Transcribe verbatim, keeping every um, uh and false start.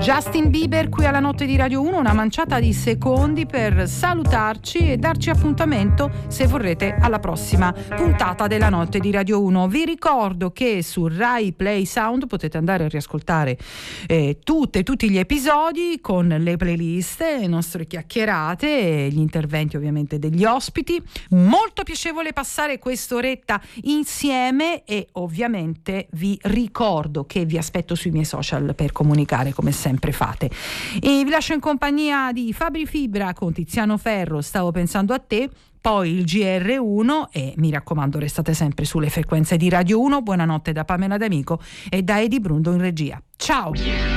Justin Bieber qui alla Notte di Radio uno, una manciata di secondi per salutarci e darci appuntamento, se vorrete, alla prossima puntata della Notte di Radio uno. Vi ricordo che su Rai Play Sound potete andare a riascoltare eh, tutte, tutti gli episodi con le playlist, le nostre chiacchierate, gli interventi ovviamente degli ospiti. Molto piacevole passare quest'oretta insieme e ovviamente vi ricordo che vi aspetto sui miei social per comunicare come sempre fate. E vi lascio in compagnia di Fabri Fibra con Tiziano Ferro, Stavo pensando a te, poi il G R uno e mi raccomando restate sempre sulle frequenze di Radio uno. Buonanotte da Pamela D'Amico e da Edi Brundo in regia. Ciao!